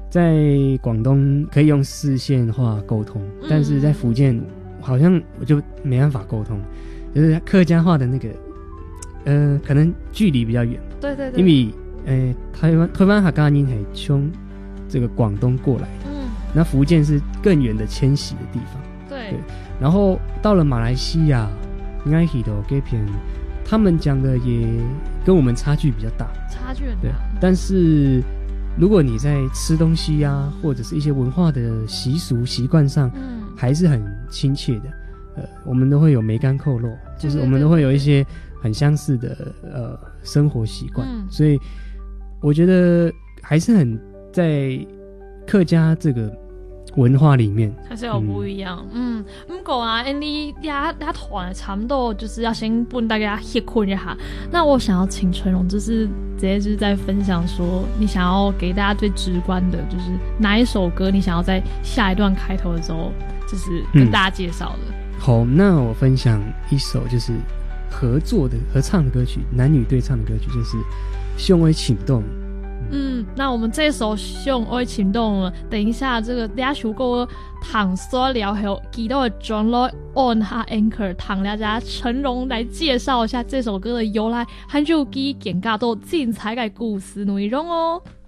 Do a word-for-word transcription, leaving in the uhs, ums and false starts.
在广东可以用视线话沟通，嗯、但是在福建好像我就没办法沟通，就是客家话的那个，呃，可能距离比较远。 对对对。 因为呃，台湾台湾客家人很从这个广东过来，嗯，那福建是更远的迁徙的地方。 对。 对，然后到了马来西亚，应该许多这片，他们讲的也跟我们差距比较大， 差距很大。 对，但是。如果你在吃东西啊，或者是一些文化的习俗习惯上，嗯，还是很亲切的。呃，我们都会有梅干扣肉，就是我们都会有一些很相似的呃生活习惯，嗯，所以我觉得还是很在客家这个文化里面还是有不一样。嗯，不过啊，你俩俩团差不多就是要先帮大家歇困一下。那我想要请纯荣，就是直接就是在分享说，你想要给大家最直观的，就是哪一首歌，你想要在下一段开头的时候，就是跟大家介绍的。 嗯、好，那我分享一首就是合作的合唱的歌曲，男女对唱的歌曲，就是《胸微请动》。 嗯，那我们这首《胸微请动》了，等一下这个大家如果躺说聊后，记得转落按下 Anchor， 躺大家陈荣来介绍一下这首歌的由来，还有给更加多精彩的故事内容哦。